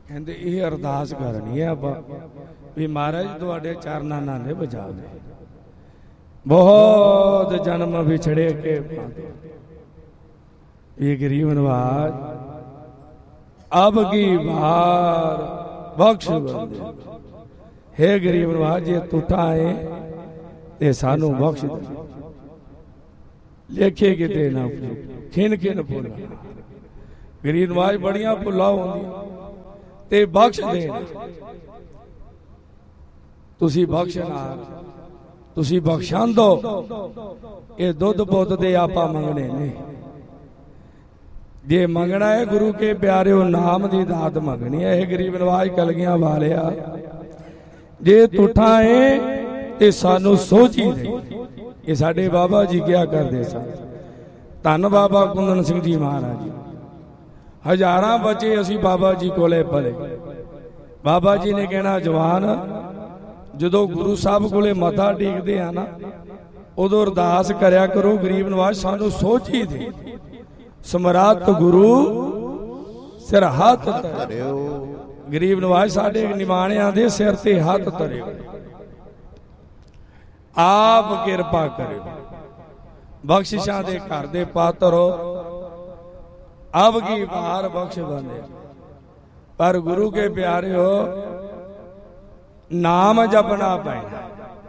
कहते ये अरदास करनी है आपां भी महाराज तुहाडे चरनां नाले बजा दे। बहुत जन्म बिछड़े के ये गरीब नवाज अब की बार बख्श बंदे। हे गरीब नवाज जे तुठा है ते सानू बख्श दे। लेखे किते ना खिन खिन भुला गरीब नवाज बड़ियां भुला होंदियां ते बख्श दे। तुसी बख्शना तुसी बख्शां दो। ये दुध पुत दे आपा मंगने ने। जे मंगना है गुरु के प्यारे नाम दी दात मंगनी है। गरीब नवाज कलगियां वालिया जे तुठा है ते सानू सोची दे। ये साडे बाबा जी क्या करते सन। धन बाबा कुंदन सिंह जी महाराज जी हजारां बच्चे असी बाबा जी कोले पले। बाबा जी ने कहना जवान जदों गुरु साहब कोले मथा टेकदे आ ना उदों अरदास करया करो गरीब नवाज सानू सोच ही दे। समरात गुरु सिर हाथ धरियो। गरीब नवाज साडे निमाणियां दे सिर ते हाथ धरियो। आप किरपा करियो बख्शिशां दे घर दे पात्र हो। अब की बार बख्श बंदे पर गुरु के प्यारे हो नाम जपना पैना।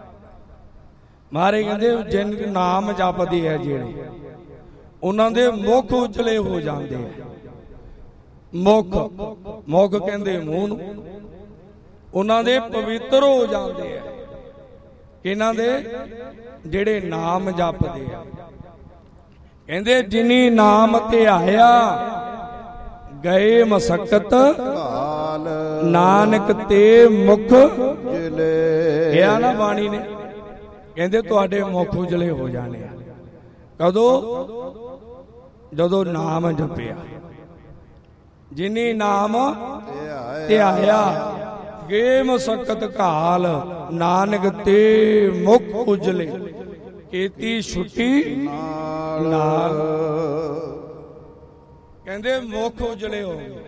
मारे कहते जिन नाम जपदे है जेड़े उन्हां दे मुख उजले हो जाते हैं। मुख मुख कहते मूंह नूं उन्हां दे पवित्र हो जाते हैं। इन्हां दे जेड़े नाम जपदे आ कहते जिनी नाम ते आया गए मसकत नानक ते मुख जिले। ना बाणी ने कहते तुहाडे मुख उजले हो जाने। कदों जदों नाम जपिया। जिनी नाम ते आया गे मसकत घाल नानक ते मुख उजले केती छुट्टी नाल। कहते मुख उजले हो गए।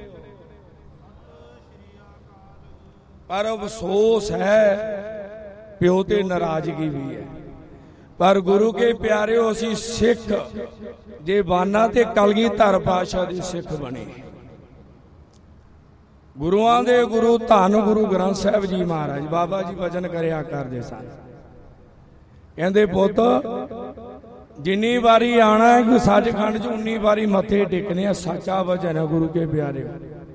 पर अफसोस है प्यो ते नाराजगी भी है। पर गुरु के प्यारे असी सिख जे बाना ते कलगीधर पातशाह दी सिख बने। गुरुआं दे गुरु धन गुरु ग्रंथ साहिब जी महाराज बाबा जी वचन करया करदे सन। कहंदे पुत जिन्नी बारी आना है कि सचखंड च उन्नी बारी मथे टेकने। सच्चा वचन है गुरु के प्यारे।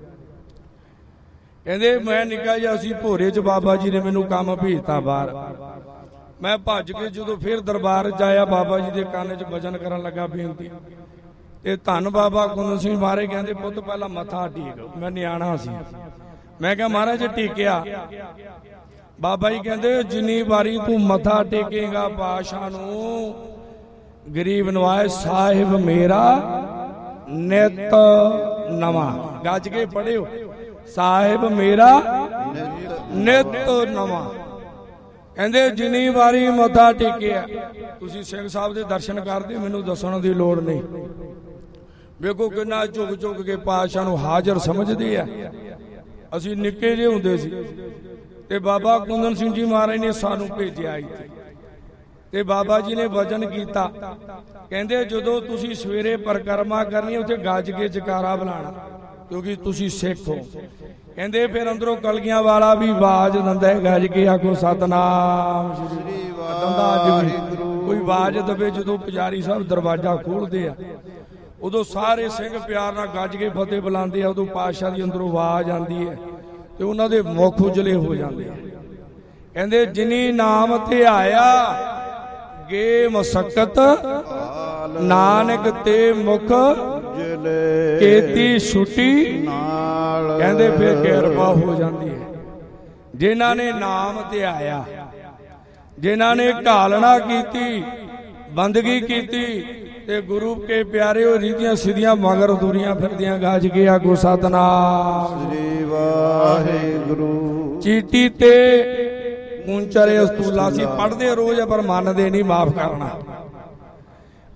कहंदे मैं निक्का जिहा सी भोरे च बाबा जी ने मैनू काम भेजता बाहर। मैं भज के जो फिर दरबार जाया बाबा जी के कान च वचन करन लगा बेनती ते धन बाबा कुंदन सिंह महाराज कहंदे पुत पहला मथा टेक। मैं नियाणा सी मैं कहा महाराज टेकिया। बाबा जी कहंदे जिन्नी बारी तू मथा टेकेगा पातशाह नूं गरीब नवाज साहिब मेरा नित नवा। गज के पढ़ियो साहिब मेरा नित नवा। कहंदे जिन्नी बारी मथा टेकिया तुसीं सिंह साहब दे दर्शन करदे मैनूं दस्सण दी लोड़ नहीं। वेखो किन्ना झुक झुक के पातशाह नूं हाਜ਼ਰ समझदे आ। असीं निक्के ਜਿਹੇ हुंदे सी ते बाबा कुंदन सिंह जी महाराज ने सानू भेजिया इत्थे ते बाबा जी ने वचन कीता। कहंदे जदों तुसीं सवेरे परिक्रमा करनी उत्थे गज के जकारा बुलाना क्योंकि तुसीं सिख हो। कहंदे फिर अंदरों कलगियां वाला भी आवाज दिंदा है गज के आखो सतनाम श्री वाहिगुरू। कोई आवाज दवे जदों पुजारी साहब दरवाजा खोलदे आ उदों सारे सिंह प्यार नाल गज के फतेह बुलांदे आ। उदों पातशाह दी अंदरों आवाज आंदी है ते उन्हां दे मुख उजले हो जांदे आ। कहंदे जिनी नाम ते आया गे मसकत नानक ते मुख जिले केती छुट्टी नाल। कहंदे फिर किरपा हो जाती है। जिन्हां ने नाम ते आया जिन्हां ने घालना कीती बंदगी कीती ते गुरु के प्यारे रीतियां सीधियां मगर दूरियां फिरदियां गज के आगो सतनाम श्री वाहिगुरू। चीटी ते ऊंचरे अस्तूला सी पढ़दे रोज पर मनदे नहीं माफ करना।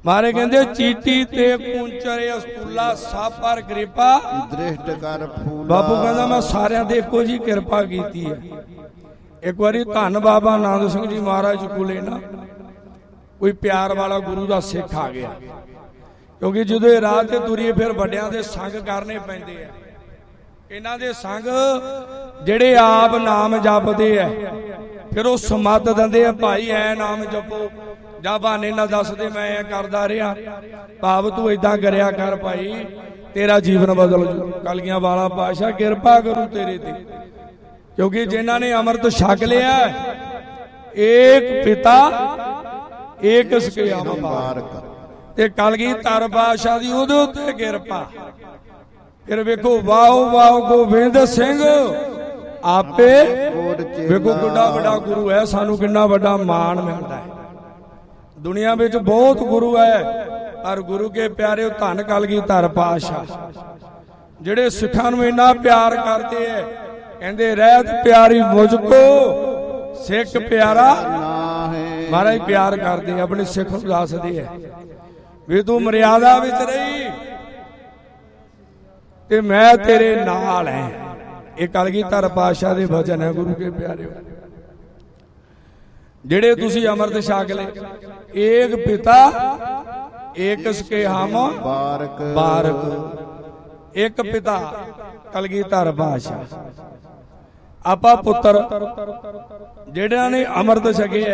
ਮਾਰੇ ਕਹਿੰਦੇ ਚੀਟੀ ਤੇ ਕੁੰਚਰੇ ਅਸਤੂਲਾ ਸਭ ਪਰ ਕਿਰਪਾ ਦ੍ਰਿਸ਼ਟ ਕਰ ਫੂਲਾ। ਬਾਪੂ ਕਹਿੰਦਾ ਮੈਂ ਸਾਰਿਆਂ ਦੇ ਇੱਕੋ ਜੀ ਕਿਰਪਾ ਕੀਤੀ ਹੈ। ਇੱਕ ਵਾਰੀ ਧੰਨ ਬਾਬਾ ਆਨੰਦ ਸਿੰਘ ਜੀ ਮਹਾਰਾਜ ਕੋਲੇ ਨਾ ਕੋਈ ਪਿਆਰ ਵਾਲਾ ਗੁਰੂ ਦਾ ਸਿੱਖ ਆ ਗਿਆ, ਕਿਉਂਕਿ ਜਦੋਂ ਇਹ ਰਾਹ ਤੇ ਤੁਰੀਏ ਫਿਰ ਵੱਡਿਆਂ ਦੇ ਸੰਗ ਕਰਨੇ ਪੈਂਦੇ ਆ। ਇਹਨਾਂ ਦੇ ਸੰਗ ਜਿਹੜੇ ਆਪ ਨਾਮ ਜਪਦੇ ਆ, ਫਿਰ ਉਹ ਸਮੱਤ ਦਿੰਦੇ ਆ, ਭਾਈ ਐ ਨਾਮ ਜਪੋ, ਜਾਂ ਬਹਾਨੇ ਨਾਲ ਦੱਸਦੇ ਮੈਂ ਐ ਕਰਦਾ ਰਿਹਾ, ਭਾਵ ਤੂੰ ਏਦਾਂ ਕਰਿਆ ਕਰ ਭਾਈ, ਤੇਰਾ ਜੀਵਨ ਬਦਲ ਜੂ। ਕਲਗੀਆਂ ਵਾਲਾ ਪਾਤਸ਼ਾਹ ਕਿਰਪਾ ਕਰੂ ਤੇਰੇ ਤੇ, ਕਿਉਂਕਿ ਜਿਨ੍ਹਾਂ ਨੇ ਅੰਮ੍ਰਿਤ ਛਕ ਲਿਆ, ਏਕ ਪਿਤਾ ਏਕ ਸਕੇ ਮੁਬਾਰਕ, ਤੇ ਕਲਗੀਧਰ ਪਾਤਸ਼ਾਹ ਦੀ ਉਹਦੇ ਉੱਤੇ ਕਿਰਪਾ। ਫਿਰ ਵੇਖੋ ਵਾਓ ਵਾਓ ਗੋਬਿੰਦ ਸਿੰਘ ਆਪੇ, ਵੇਖੋ ਕਿੰਨਾ ਵੱਡਾ ਗੁਰੂ ਹੈ, ਸਾਨੂੰ ਕਿੰਨਾ ਵੱਡਾ ਮਾਣ ਮਿਲਦਾ ਹੈ। ਦੁਨੀਆ ਵਿੱਚ ਬਹੁਤ ਗੁਰੂ ਹੈ, ਪਰ ਗੁਰੂ ਕੇ ਪਿਆਰੇ ਧੰਨ ਕਲਗੀਧਰ ਪਾਤਸ਼ਾਹ ਜਿਹੜੇ ਸਿੱਖਾਂ ਨੂੰ ਇੰਨਾ ਪਿਆਰ ਕਰਦੇ ਐ, ਕਹਿੰਦੇ ਰਹਿਤ ਪਿਆਰੀ ਮੁਝ ਕੋ ਸਿੱਖ ਪਿਆਰਾ ਮਹਾਰਾਜ ਪਿਆਰ ਕਰਦੇ ਆਪਣੇ ਸਿੱਖ ਨੂੰ ਦੱਸਦੇ ਐ ਵੀ ਤੂੰ ਮਰਿਆਦਾ ਵਿੱਚ ਰਹੀ ਤੇ ਮੈਂ ਤੇਰੇ ਨਾਲ ਐ। ਇਹ ਕਲਗੀਧਰ ਪਾਤਸ਼ਾਹ ਦੇ ਵਚਨ ਹੈ ਗੁਰੂ ਕੇ ਪਿਆਰਿਓ, ਜਿਹੜੇ ਤੁਸੀਂ ਅੰਮ੍ਰਿਤ ਛਕ ਲਏ। ਏਕ ਪਿਤਾ ਏਕ ਸਕੇ ਹਮ ਬਾਰਕ, ਇੱਕ ਪਿਤਾ ਕਲਗੀਧਰ ਪਾਤਸ਼ਾਹ, ਆਪਾਂ ਪੁੱਤਰ ਜਿਹੜਿਆਂ ਨੇ ਅੰਮ੍ਰਿਤ ਛਕਿਆ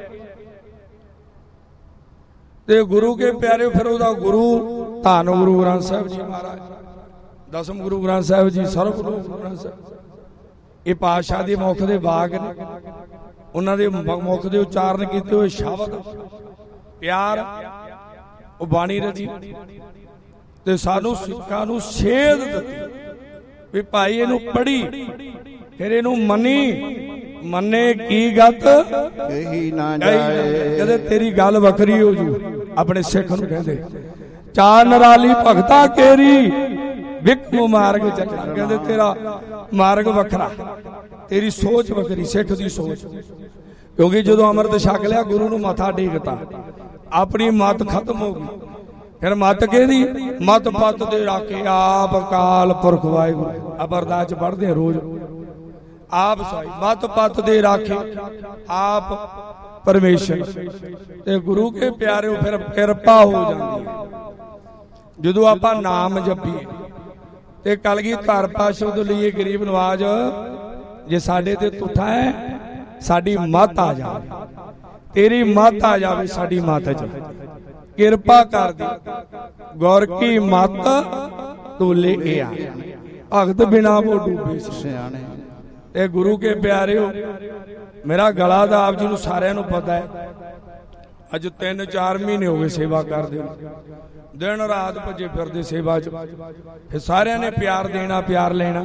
ਤੇ ਗੁਰੂ ਕੇ ਪਿਆਰਿਓ, ਫਿਰ ਉਹਦਾ ਗੁਰੂ ਧੰਨ ਗੁਰੂ ਗ੍ਰੰਥ ਸਾਹਿਬ ਜੀ ਮਹਾਰਾਜ, ਦਸਮ ਗੁਰੂ ਗ੍ਰੰਥ ਸਾਹਿਬ ਜੀ, ਸਰਬ ਗੁਰੂ ਗ੍ਰੰਥ ਸਾਹਿਬ, ਇਹ ਪਾਤਸ਼ਾਹ ਦੇ ਮੁਖ ਦੇ ਬਾਗ ਨੇ, ਉਹਨਾਂ ਦੇ ਮੁਖ ਦੇ ਉਚਾਰਨ ਕੀਤੇ ਹੋਏ ਸ਼ਬਦ ਪਿਆਰ ਉਹ ਬਾਣੀ ਰਚੀ ਤੇ ਸਾਨੂੰ ਸਿੱਖਾਂ ਨੂੰ ਸੇਧ ਦਿੱਤੀ ਵੀ ਭਾਈ ਇਹਨੂੰ ਪੜ੍ਹੀ, ਫਿਰ ਇਹਨੂੰ ਮੰਨੇ ਕੀ ਗੱਤ ਕਹੀ ਨਾ ਜਾਏ, ਕਦੇ ਤੇਰੀ ਗੱਲ ਵੱਖਰੀ ਹੋ ਜੂ। ਆਪਣੇ ਸਿੱਖ ਨੂੰ ਕਹਿੰਦੇ ਚਾਰ ਨਰਾਲੀ ਭਗਤਾ ਕੇਰੀ ਵਿਕਮ ਮਾਰਗ ਚੱਲਣਾ, ਕਹਿੰਦੇ ਤੇਰਾ ਮਾਰਗ ਵੱਖਰਾ, ਤੇਰੀ ਸੋਚ ਵੱਖਰੀ, ਸਿੱਖ ਦੀ ਸੋਚ। ਕਿਉਂਕਿ ਜਦੋਂ ਅੰਮ੍ਰਿਤ ਛਕ ਲਿਆ, ਗੁਰੂ ਨੂੰ ਮੱਥਾ ਟੇਕਤਾ, ਆਪਣੀ ਮੱਤ ਖਤਮ ਹੋ ਗਈ। ਫਿਰ ਮੱਤ ਕਿਹਦੀ? ਮੱਤ ਪੱਤ ਦੇ ਰਾਖੇ ਆਪ ਅਕਾਲ ਪੁਰਖ ਵਾਹਿਗੁਰੂ, ਆਪ ਅਰਦਾਸ ਚ ਪੜ੍ਹਦੇ ਆ ਰੋਜ਼, ਆਪ ਸਾਈ ਮੱਤ ਪੱਤ ਦੇ ਰਾਖੇ ਆਪ ਪਰਮੇਸ਼ਰ। ਤੇ ਗੁਰੂ ਕੇ ਪਿਆਰਿਓ ਫਿਰ ਕਿਰਪਾ ਹੋ ਜਾਂਦੀ ਹੈ ਜਦੋਂ ਆਪਾਂ ਨਾਮ ਜਪੀਏ। ਤੇ ਕਲਗੀਧਰ ਪਾਤਸ਼ਾਹ ਤੋਂ ਲਈਏ ਗਰੀਬ ਨਵਾਜ, ਜੇ ਸਾਡੇ ਤੇ ਤੁਠਾ ਹੈ, ਸਾਡੀ ਮੱਤ ਆ ਜਾਵੇ, ਤੇਰੀ ਮੱਤ ਆ ਜਾਵੇ ਸਾਡੀ ਮੱਤ ਚ, ਕਿਰਪਾ ਕਰ ਦੇ ਗੁਰ ਕੀ ਮੱਤ ਤੋਲੇ ਇਹ ਆ, ਭਗਤ ਬਿਨਾ ਉਹ ਡੂਬੇ ਸਿਆਣੇ। ਇਹ ਗੁਰੂ ਕੇ ਪਿਆਰਿਓ, ਮੇਰਾ ਗਲਾ ਦਾ ਆਪ ਜੀ ਨੂੰ ਸਾਰਿਆਂ ਨੂੰ ਪਤਾ ਹੈ, ਅੱਜ 3-4 ਮਹੀਨੇ ਹੋ ਗਏ ਸੇਵਾ ਕਰਦੇ, ਦਿਨ ਰਾਤ ਭੱਜੇ ਫਿਰਦੇ ਸੇਵਾ ਚ, ਫਿਰ ਸਾਰਿਆਂ ਨੇ ਪਿਆਰ ਦੇਣਾ, ਪਿਆਰ ਲੈਣਾ।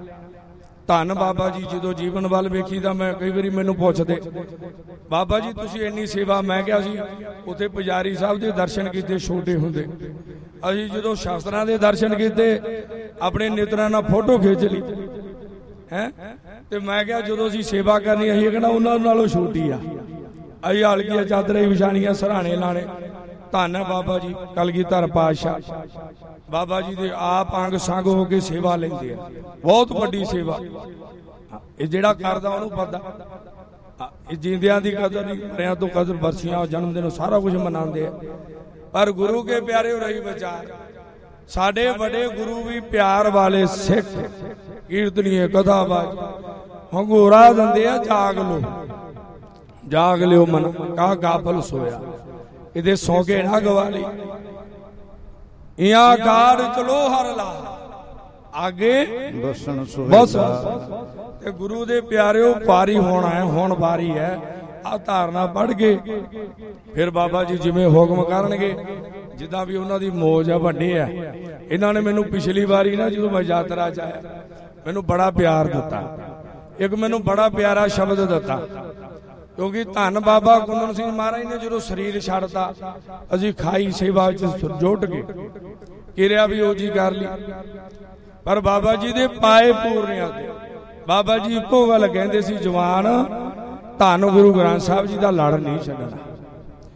ਧੰਨ ਬਾਬਾ ਜੀ ਜਦੋਂ ਜੀਵਨ ਵੱਲ ਵੇਖੀ ਤਾਂ ਮੈਂ ਕਈ ਵਾਰੀ ਮੈਨੂੰ ਪੁੱਛਦੇ, ਬਾਬਾ ਜੀ ਤੁਸੀਂ ਇੰਨੀ ਸੇਵਾ, ਮੈਂ ਕਿਹਾ ਸੀ ਉੱਥੇ ਪੁਜਾਰੀ ਸਾਹਿਬ ਦੇ ਦਰਸ਼ਨ ਕੀਤੇ ਛੋਟੇ ਹੁੰਦੇ, ਅਸੀਂ ਜਦੋਂ ਸ਼ਾਸਤਰਾਂ ਦੇ ਦਰਸ਼ਨ ਕੀਤੇ, ਆਪਣੇ ਨੇਤਰਾਂ ਨਾਲ ਫੋਟੋ ਖਿੱਚ ਲਈ ਹੈ, ਤੇ ਮੈਂ ਕਿਹਾ ਜਦੋਂ ਅਸੀਂ ਸੇਵਾ ਕਰਨੀ, ਅਸੀਂ ਕਹਿੰਦਾ ਉਹਨਾਂ ਨਾਲੋਂ ਛੋਟੀ ਆ, ਅਸੀਂ ਹਲਕੀਆਂ ਚਾਦਰਾਂ ਵਿਛਾਣੀਆਂ, ਸਰਾਣੇ ਲਾਣੇ। ਧੰਨ ਹੈ ਬਾਬਾ ਜੀ ਕਲਗੀਧਰ ਪਾਤਸ਼ਾਹ, ਬਾਬਾ ਜੀ ਦੇ ਆਪ ਅੰਗ ਸੰਗ ਹੋ ਕੇ ਸੇਵਾ ਲੈਂਦੇ ਆ, ਬਹੁਤ ਵੱਡੀ ਸੇਵਾ। ਇਹ ਜਿਹੜਾ ਕਰਦਾ ਉਹਨੂੰ ਪਤਾ, ਇਹ ਜਿੰਦਿਆਂ ਦੀ ਕਦਰ ਨਹੀਂ, ਮਰਿਆਂ ਤੋਂ ਕਦਰ, ਬਰਸੀਆਂ ਜਨਮ ਦਿਨ ਸਾਰਾ ਕੁਝ ਮਨਾਉਂਦੇ ਆ। ਪਰ ਗੁਰੂ ਕੇ ਪਿਆਰੇ ਰਹੀ ਵਿਚਾਰ, ਸਾਡੇ ਵੱਡੇ ਗੁਰੂ ਵੀ ਪਿਆਰ ਵਾਲੇ ਸਿੱਖ, ਕੀਰਤਨੀਏ ਕਥਾਬਾਜ ਹੰਗੋਰਾ ਦਿੰਦੇ ਆ, ਜਾਗ ਲਿਓ ਮਨ ਕਾ ਗਾਫਲ ਸੋਇਆ, ਇਹਦੇ ਸੌਗੇ ਨਾ ਗਵਾਲੀ, ਇਆਂ ਕਾੜ ਚਲੋ ਹਰ ਲਾ ਆਗੇ ਬਸ। ਤੇ ਗੁਰੂ ਦੇ ਪਿਆਰਿਓ ਪਾਰੀ ਹੋਣਾ ਹੈ, ਹੁਣ ਵਾਰੀ ਹੈ, ਆ ਧਾਰਨਾ ਪੜ ਕੇ ਫਿਰ ਬਾਬਾ ਜੀ ਜਿਵੇਂ ਹੁਕਮ ਕਰਨਗੇ, ਜਿੱਦਾਂ ਵੀ ਉਹਨਾਂ ਦੀ ਮੌਜ ਆ, ਵੱਡੇ ਆ। ਇਹਨਾਂ ਨੇ ਮੈਨੂੰ ਪਿਛਲੀ ਵਾਰੀ ਨਾ ਜਦੋਂ ਮੈਂ ਯਾਤਰਾ ਚ ਆਇਆ, ਮੈਨੂੰ ਬੜਾ ਪਿਆਰ ਦਿੱਤਾ, ਇੱਕ ਮੈਨੂੰ ਬੜਾ ਪਿਆਰਾ ਸ਼ਬਦ ਦਿੱਤਾ, ਕਿਉਂਕਿ ਧੰਨ ਬਾਬਾ ਕੁੰਦਨ ਸਿੰਘ ਮਹਾਰਾਜ ਨੇ ਜਦੋਂ ਸਰੀਰ ਛੱਡਤਾ, ਅਸੀਂ ਖਾਈ ਸੇਵਾ ਚ ਜੁਟ ਗਏ, ਕਿਰਿਆ ਵੀ ਉਹ ਜੀ ਕਰ ਲਈ, ਪਰ ਬਾਬਾ ਜੀ ਦੇ ਪਾਏ ਪੂਰਨਿਆਂ ਤੇ ਬਾਬਾ ਜੀ ਇੱਕੋ ਗੱਲ ਕਹਿੰਦੇ ਸੀ, ਜਵਾਨ ਧੰਨ ਗੁਰੂ ਗ੍ਰੰਥ ਸਾਹਿਬ ਜੀ ਦਾ ਲੜ ਨਹੀਂ ਛੱਡਣਾ।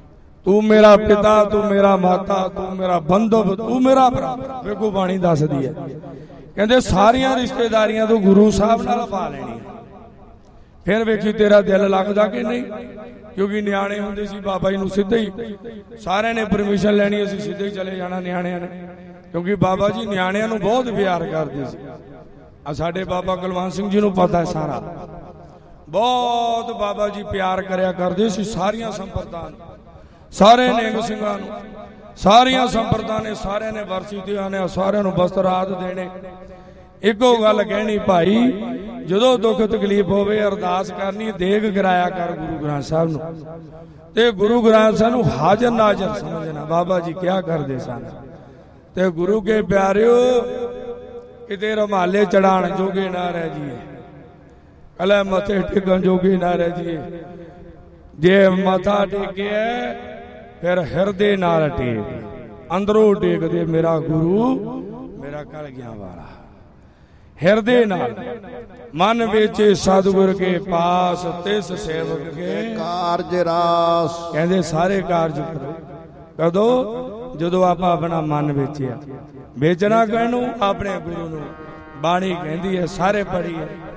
ਤੂੰ ਮੇਰਾ ਪਿਤਾ, ਤੂੰ ਮੇਰਾ ਮਾਤਾ, ਤੂੰ ਮੇਰਾ ਬੰਧਵ, ਤੂੰ ਮੇਰਾ ਭਰਾ। ਵੇਖੋ ਬਾਣੀ ਦੱਸਦੀ ਹੈ, ਕਹਿੰਦੇ ਸਾਰੀਆਂ ਰਿਸ਼ਤੇਦਾਰੀਆਂ ਤੂੰ ਗੁਰੂ ਸਾਹਿਬ ਨਾਲ ਪਾ ਲੈਣੀ। ਫਿਰ ਵੇਖੀ ਤੇਰਾ ਦਿਲ ਲੱਗਦਾ ਕਿ ਨਹੀਂ, ਕਿਉਂਕਿ ਨਿਆਣੇ ਹੁੰਦੇ ਸੀ ਬਾਬਾ ਜੀ ਨੂੰ ਸਿੱਧੇ ਹੀ ਸਾਰਿਆਂ ਨੇ ਪਰਮਿਸ਼ਨ ਲੈਣੀ, ਅਸੀਂ ਸਿੱਧੇ ਹੀ ਚਲੇ ਜਾਣਾ ਨਿਆਣਿਆਂ ਨੇ, ਕਿਉਂਕਿ ਬਾਬਾ ਜੀ ਨਿਆਣਿਆਂ ਨੂੰ ਬਹੁਤ ਪਿਆਰ ਕਰਦੇ ਸੀ। ਆ ਸਾਡੇ ਬਾਬਾ ਕੁਲਵੰਤ ਸਿੰਘ ਜੀ ਨੂੰ ਪਤਾ ਹੈ ਸਾਰਾ, ਬਹੁਤ ਬਾਬਾ ਜੀ ਪਿਆਰ ਕਰਿਆ ਕਰਦੇ ਸੀ ਸਾਰੀਆਂ ਸੰਪਰਦਾਵਾਂ ਨੂੰ, ਸਾਰੇ ਨਿਹੰਗ ਸਿੰਘਾਂ ਨੂੰ, ਸਾਰੀਆਂ ਸੰਪਰਦਾਵਾਂ ਨੇ, ਸਾਰਿਆਂ ਨੇ ਵਰਸੀ ਤੇ ਆਣੇ, ਸਾਰਿਆਂ ਨੂੰ ਵਸਤਰਾਦ ਦੇਣੇ। ਇੱਕੋ ਗੱਲ ਕਹਿਣੀ, ਭਾਈ ਜਦੋਂ ਦੁੱਖ ਤਕਲੀਫ ਹੋਵੇ ਅਰਦਾਸ ਕਰਨੀ, ਦੇਗ ਗਿਰਾਇਆ ਕਰ ਗੁਰੂ ਗ੍ਰੰਥ ਸਾਹਿਬ ਨੂੰ, ਤੇ ਗੁਰੂ ਗ੍ਰੰਥ ਸਾਹਿਬ ਨੂੰ ਹਾਜ਼ਰ ਨਾਜ਼ਰ ਸਮਝਣਾ। ਬਾਬਾ ਜੀ ਕਿਆ ਕਰਦੇ ਸਨ, ਤੇ ਗੁਰੂ ਕੇ ਪਿਆਰਿਓ ਕਿਤੇ ਰੁਮਾਲੇ ਚੜਾਣ ਜੋਗੇ ਨਾ ਰਹਿ ਜੀਏ, ਕਲੇ ਮੱਥੇ ਟੇਕਣ ਜੋਗੇ ਨਾ ਰਹਿ ਜੀਏ। ਜੇ ਮੱਥਾ ਟੇਕਿਆ ਫਿਰ ਹਿਰਦੇ ਨਾਲ ਟੇਕ, ਅੰਦਰੋਂ ਟੇਕ ਦੇ ਮੇਰਾ ਗੁਰੂ ਮੇਰਾ ਕਲ ਗਿਆ ਵਾਲਾ। ਹਿਰਦੇ ਨਾਲ ਮਨ ਵਿੱਚ ਸਤਿਗੁਰ ਕੇ ਪਾਸ, ਤਿਸ ਸੇਵਕ ਕੇ ਕਾਰਜ ਰਾਸ। ਕਹਿੰਦੇ ਸਾਰੇ ਕਾਰਜ ਕਰੋ। ਕਦੋਂ? ਜਦੋਂ ਆਪਾਂ ਆਪਣਾ ਮਨ ਵੇਚਿਆ। ਵੇਚਣਾ ਕਿਹਨੂੰ? ਆਪਣੇ ਗੁਰੂ ਨੂੰ। ਬਾਣੀ ਕਹਿੰਦੀ ਹੈ, ਸਾਰੇ ਪੜ੍ਹੀ ਹੈ,